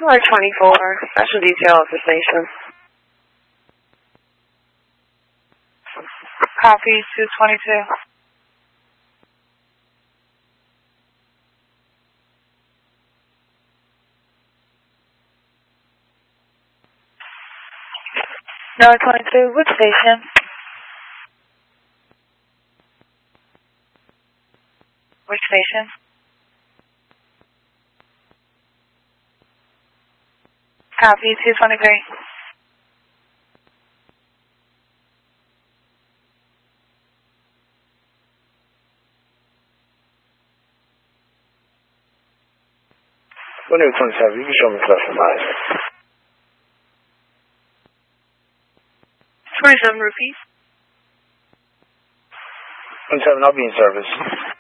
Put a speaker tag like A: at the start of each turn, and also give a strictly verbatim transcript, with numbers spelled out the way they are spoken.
A: Number twenty-four, special detail at the station.
B: Copy, two twenty-two. Number twenty-two, which station? Which station? Copy, two twenty-three.
C: one twenty-seven, you can show me plus or minus.
B: twenty-seven, repeat.
C: twenty-seven, I'll be in service.